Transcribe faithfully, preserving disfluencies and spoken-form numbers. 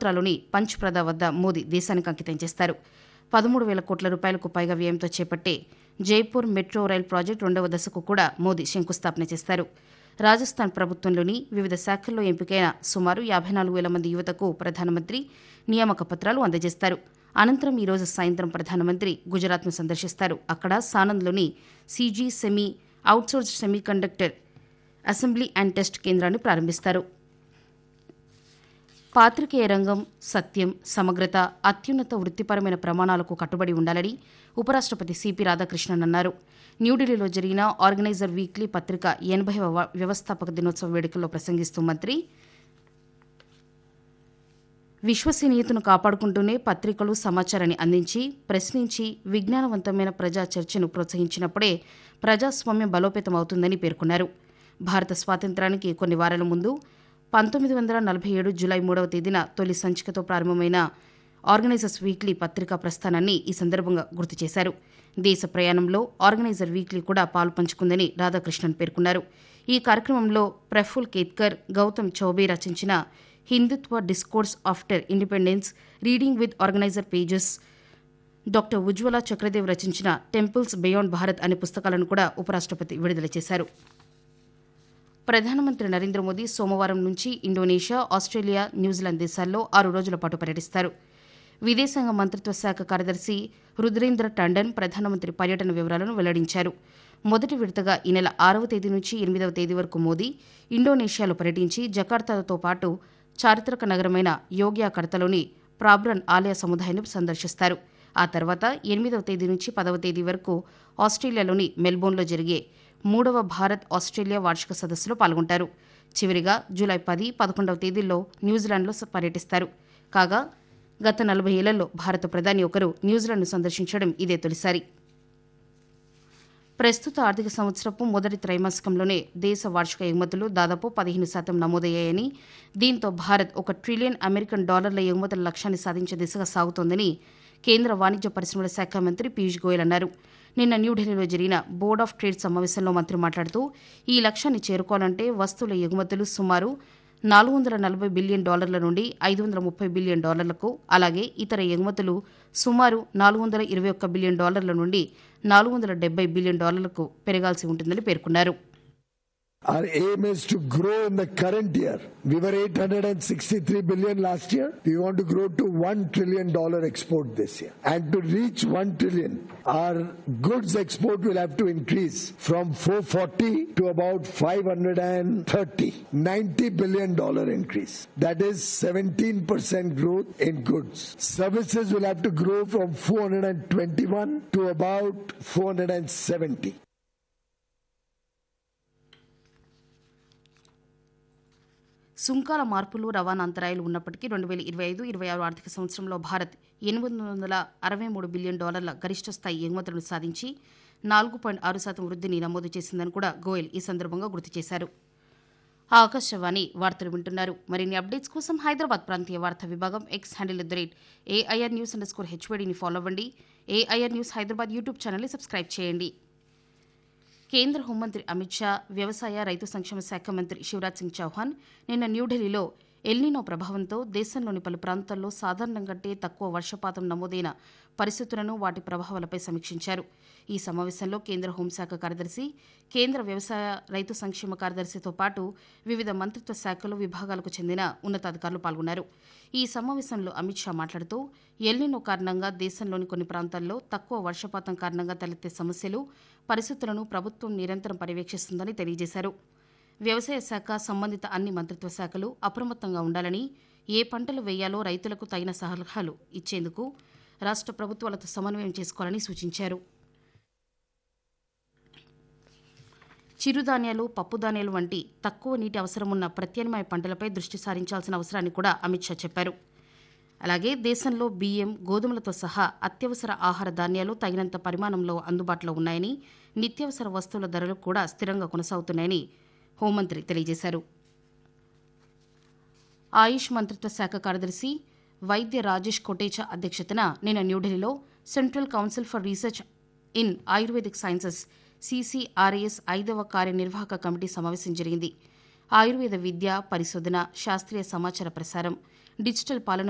బలోత్రాలోని పంచ్ప్రద వద్ద మోదీ దేశానికి అంకితం చేస్తారు. పదమూడు వేల కోట్ల రూపాయలకు పైగా వ్యయంతో చేపట్టే జైపూర్ మెట్రో రైల్ ప్రాజెక్టు రెండవ దశకు కూడా మోదీ శంకుస్థాపన చేస్తారు. రాజస్థాన్ ప్రభుత్వంలోని వివిధ శాఖల్లో ఎంపికైన సుమారు యాభై నాలుగు వేల మంది యువతకు ప్రధానమంత్రి నియామక పత్రాలు అందజేస్తారు. అనంతరం ఈ రోజు సాయంత్రం ప్రధానమంత్రి గుజరాత్ను సందర్శిస్తారు. అక్కడ సానంద్లోని CG semi outsourced semiconductor assembly and test కేంద్రాన్ని ప్రారంభిస్తారు. పాత్రికేయ రంగం సత్యం, సమగ్రత, అత్యున్నత వృత్తిపరమైన ప్రమాణాలకు కట్టుబడి ఉండాలని ఉపరాష్టపతి సిపి రాధాకృష్ణన్ అన్నారు. న్యూఢిల్లీలో జరిగిన ఆర్గనైజర్ వీక్లీ పత్రిక ఎనభైవ వ్యవస్థాపక దినోత్సవ వేడుకల్లో ప్రసంగిస్తూ మంత్రి విశ్వసనీయతను కాపాడుకుంటూనే పత్రికలు సమాచారాన్ని అందించి, ప్రశ్నించి విజ్ఞానవంతమైన ప్రజా చర్చను ప్రోత్సహించినప్పుడే ప్రజాస్వామ్యం బలోపేతమవుతుందని పేర్కొన్నారు. భారత స్వాతంత్ర్యానికి కొన్ని వారాల ముందు పంతొమ్మిది వందల నలభై ఏడు జులై మూడవ తేదీన తొలి సంచికతో ప్రారంభమైన ఆర్గనైజర్స్ వీక్లీ పత్రికా ప్రస్థానాన్ని ఈ సందర్భంగా గుర్తు చేశారు. దేశ ప్రయాణంలో ఆర్గనైజర్ వీక్లీ కూడా పాలు పంచుకుందని రాధాకృష్ణన్ పేర్కొన్నారు. ఈ కార్యక్రమంలో ప్రఫుల్ కేత్కర్, గౌతమ్ చౌబే రచించిన హిందుత్వ discourse after independence, reading with organiser pages, doctor ఉజ్వల చక్రదేవ్ రచించిన టెంపుల్స్ బియాండ్ భారత్ అనే పుస్తకాలను కూడా ఉపరాష్టపతి విడుదల చేశారు. ప్రధానమంత్రి నరేంద్ర మోదీ సోమవారం నుంచి ఇండోనేషియా, ఆస్ట్రేలియా, న్యూజిలాండ్ దేశాల్లో ఆరు రోజుల పాటు పర్యటిస్తారు. విదేశాంగ మంత్రిత్వ శాఖ కార్యదర్శి రుద్రేంద్ర టండన్ ప్రధానమంత్రి పర్యటన వివరాలను వెల్లడించారు. మొదటి విడతగా ఈ నెల ఆరవ తేదీ నుంచి ఎనిమిదవ తేదీ వరకు మోదీ ఇండోనేషియాలో పర్యటించి జకార్తాతో పాటు చారిత్రక నగరమైన యోగ్యాకర్తలోని ప్రాబ్రన్ ఆలయ సముదాయాన్ని సందర్శిస్తారు. ఆ తర్వాత ఎనిమిదవ తేదీ నుంచి పదవ తేదీ వరకు ఆస్ట్రేలియాలోని మెల్బోర్న్లో జరిగే మూడవ భారత్ ఆస్ట్రేలియా వార్షిక సదస్సులో పాల్గొంటారు. చివరిగా జూలై పది, పదకొండవ తేదీల్లో న్యూజిలాండ్లో పర్యటిస్తారు. కాగా గత నలభై ఏళ్లలో భారత ప్రధాని ఒకరు న్యూజిలాండ్ను సందర్శించడం ఇదే తొలిసారి. ప్రస్తుత ఆర్థిక సంవత్సరపు మొదటి త్రైమాసికంలోనే దేశ వార్షిక ఎగుమతులు దాదాపు పదిహేను శాతం నమోదయ్యాయని, దీంతో భారత్ ఒక ట్రిలియన్ అమెరికన్ డాలర్ల ఎగుమతుల లక్ష్యాన్ని సాధించే దిశగా సాగుతోందని కేంద్ర వాణిజ్య పరిశ్రమల శాఖ మంత్రి పీయూష్ గోయల్ అన్నారు. నిన్న న్యూఢిల్లీలో జరిగిన బోర్డ్ ఆఫ్ ట్రేడ్ సమావేశంలో మంత్రి మాట్లాడుతూ ఈ లక్ష్యాన్ని చేరుకోవాలంటే వస్తువుల ఎగుమతులు సుమారు నాలుగు వందల నలభై బిలియన్ డాలర్ల నుండి ఐదు వందల ముప్పై బిలియన్ డాలర్లకు, అలాగే ఇతర ఎగుమతులు సుమారు నాలుగు వందల ఇరవై ఒక్క బిలియన్ డాలర్ల నుండి నాలుగు వందల డెబ్బై బిలియన్ డాలర్లకు పెరగాల్సి ఉంటుందని పేర్కొన్నారు. Our aim is to grow in the current year. We were eight hundred sixty-three billion last year. We want to grow to one trillion dollar export this year. And to reach one trillion, our goods export will have to increase from four hundred forty to about five hundred thirty. ninety billion dollar increase. That is seventeen percent growth in goods. Services will have to grow from four hundred twenty-one to about four hundred seventy. సుంకాల మార్పులు, రవాణా అంతరాయాలు ఉన్నప్పటికీ రెండు వేల ఇరవై ఐదు ఇరవై ఆరు ఆర్థిక సంవత్సరంలో భారత్ ఎనిమిది వందల అరవై మూడు బిలియన్ డాలర్ల గరిష్ట స్థాయి ఎగుమతులను సాధించి నాలుగు పాయింట్ ఆరు శాతం వృద్ధిని నమోదు చేసిందని కూడా గోయల్ ఈ సందర్భంగా గుర్తు చేశారు. ఆకాశవాణి వార్తలు వింటున్నారు. మరిన్ని అప్డేట్స్ కోసం హైదరాబాద్ ప్రాంతీయ వార్తా విభాగం X handle at the rate AIR news under score హెచ్వైడీని follow అవ్వండి. ఏఐఆర్ న్యూస్ హైదరాబాద్ యూట్యూబ్ ఛానల్ని సబ్స్క్రైబ్ చేయండి. కేంద్ర హోంమంత్రి అమిత్ షా, వ్యవసాయ, రైతు సంక్షేమ శాఖ మంత్రి శివరాజ్ సింగ్ చౌహాన్ నిన్న న్యూఢిల్లీలో ఎల్నినో ప్రభావంతో దేశంలోని పలు ప్రాంతాల్లో సాధారణం కంటే తక్కువ వర్షపాతం నమోదైన పరిస్థితులను, వాటి ప్రభావాలపై సమీక్షించారు. ఈ సమావేశంలో కేంద్ర హోంశాఖ కార్యదర్శి, కేంద్ర వ్యవసాయ, రైతు సంక్షేమ కార్యదర్శితో పాటు వివిధ మంత్రిత్వ శాఖలు, విభాగాలకు చెందిన ఉన్నతాధికారులు పాల్గొన్నారు. ఈ సమావేశంలో అమిత్ షా మాట్లాడుతూ ఎల్నినో కారణంగా దేశంలోని కొన్ని ప్రాంతాల్లో తక్కువ వర్షపాతం కారణంగా తలెత్తే సమస్యలు, పరిస్థితులను ప్రభుత్వం నిరంతరం పర్యవేక్షిస్తుందని తెలియజేశారు. వ్యవసాయ శాఖ, సంబంధిత అన్ని మంత్రిత్వ శాఖలు అప్రమత్తంగా ఉండాలని, ఏ పంటలు వేయాలో రైతులకు తగిన సలహాలు ఇచ్చేందుకు రాష్ట ప్రభుత్వాలతో సమన్వయం చేసుకోవాలని సూచించారు. చిరుధాన్యాలు, పప్పుధాన్యాలు వంటి తక్కువ నీటి అవసరమున్న ప్రత్యామ్నాయ పంటలపై దృష్టి సారించాల్సిన అవసరాన్ని కూడా అమిత్ షా చెప్పారు. అలాగే దేశంలో బియ్యం, గోధుమలతో సహా అత్యవసర ఆహార ధాన్యాలు తగినంత పరిమాణంలో అందుబాటులో ఉన్నాయని, నిత్యావసర వస్తువుల ధరలు కూడా స్థిరంగా కొనసాగుతున్నాయని హోంమంత్రి తెలియజేశారు. ఆయుష్ మంత్రిత్వ శాఖ కార్యదర్శి వైద్య రాజేష్ కొటేచా అధ్యక్షతన నిన్న న్యూఢిల్లీలో central council for research in ayurvedic sciences CCRAS ఐదవ కార్యనిర్వాహక కమిటీ సమావేశం జరిగింది. ఆయుర్వేద విద్య, పరిశోధన, శాస్త్రీయ సమాచార ప్రసారం, డిజిటల్ పాలన